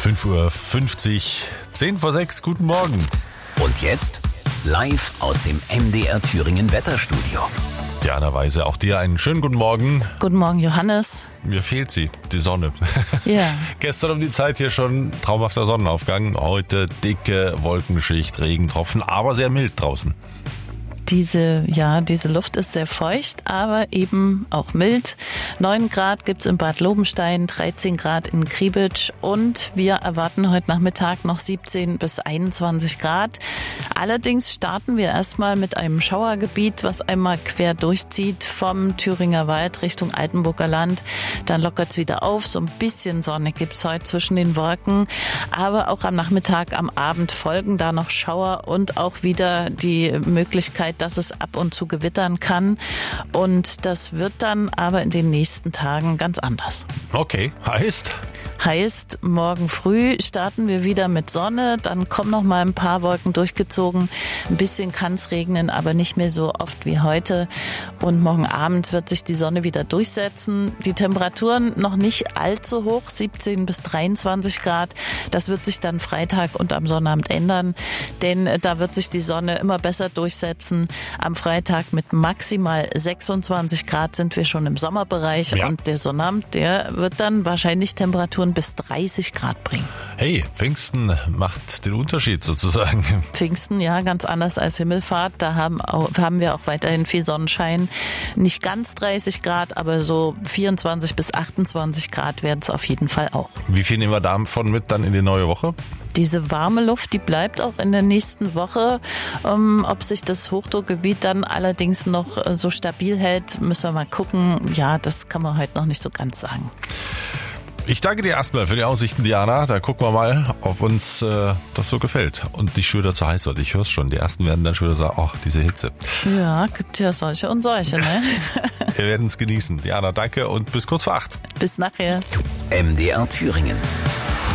5:50 Uhr, 10 vor 6, guten Morgen. Und jetzt live aus dem MDR Thüringen Wetterstudio. Diana Weise, auch dir einen schönen guten Morgen. Guten Morgen, Johannes. Mir fehlt sie, die Sonne. Ja. Gestern um die Zeit hier schon traumhafter Sonnenaufgang. Heute dicke Wolkenschicht, Regentropfen, aber sehr mild draußen. Diese Luft ist sehr feucht, aber eben auch mild. 9 Grad gibt's in Bad Lobenstein, 13 Grad in Kriebitsch und wir erwarten heute Nachmittag noch 17 bis 21 Grad. Allerdings starten wir erstmal mit einem Schauergebiet, was einmal quer durchzieht vom Thüringer Wald Richtung Altenburger Land. Dann lockert's wieder auf, so ein bisschen Sonne gibt's heute zwischen den Wolken. Aber auch am Nachmittag, am Abend folgen da noch Schauer und auch wieder die Möglichkeit, dass es ab und zu gewittern kann. Und das wird dann aber in den nächsten Tagen ganz anders. Okay, heißt, morgen früh starten wir wieder mit Sonne, dann kommen noch mal ein paar Wolken durchgezogen. Ein bisschen kann es regnen, aber nicht mehr so oft wie heute. Und morgen Abend wird sich die Sonne wieder durchsetzen. Die Temperaturen noch nicht allzu hoch, 17 bis 23 Grad. Das wird sich dann Freitag und am Sonnabend ändern, denn da wird sich die Sonne immer besser durchsetzen. Am Freitag mit maximal 26 Grad sind wir schon im Sommerbereich und der Sonnabend, der wird dann wahrscheinlich Temperaturen bis 30 Grad bringen. Hey, Pfingsten macht den Unterschied sozusagen. Pfingsten, ja, ganz anders als Himmelfahrt. Da haben wir auch weiterhin viel Sonnenschein. Nicht ganz 30 Grad, aber so 24 bis 28 Grad werden es auf jeden Fall auch. Wie viel nehmen wir davon mit dann in die neue Woche? Diese warme Luft, die bleibt auch in der nächsten Woche. Ob sich das Hochdruckgebiet dann allerdings noch so stabil hält, müssen wir mal gucken. Ja, das kann man heute noch nicht so ganz sagen. Ich danke dir erstmal für die Aussichten, Diana. Da gucken wir mal, ob uns das so gefällt und nicht schon wieder zu heiß wird. Ich höre es schon. Die Ersten werden dann schon wieder sagen, ach, diese Hitze. Ja, gibt ja solche und solche, ne? Wir werden es genießen. Diana, danke und bis kurz vor 8. Bis nachher. MDR Thüringen.